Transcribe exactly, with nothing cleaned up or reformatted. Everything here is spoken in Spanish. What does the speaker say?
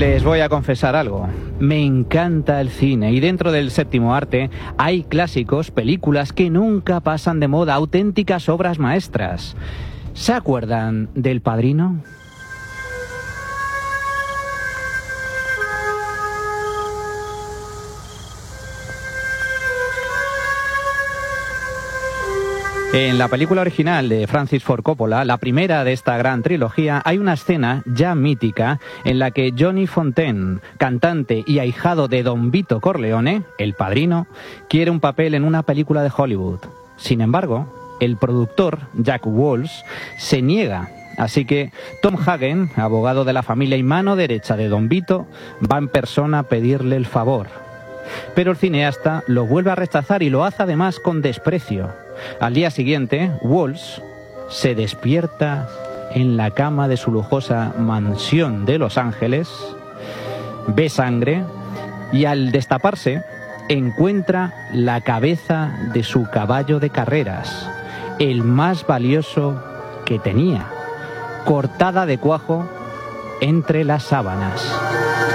Les voy a confesar algo. Me encanta el cine y dentro del séptimo arte hay clásicos, películas que nunca pasan de moda, auténticas obras maestras. ¿Se acuerdan del Padrino? En la película original de Francis Ford Coppola, la primera de esta gran trilogía, hay una escena ya mítica en la que Johnny Fontaine, cantante y ahijado de Don Vito Corleone, el Padrino, quiere un papel en una película de Hollywood. Sin embargo, el productor, Jack Walsh, se niega. Así que Tom Hagen, abogado de la familia y mano derecha de Don Vito, va en persona a pedirle el favor. Pero el cineasta lo vuelve a rechazar y lo hace además con desprecio. Al día siguiente, Walsh se despierta en la cama de su lujosa mansión de Los Ángeles, ve sangre y al destaparse encuentra la cabeza de su caballo de carreras, el más valioso que tenía, cortada de cuajo entre las sábanas.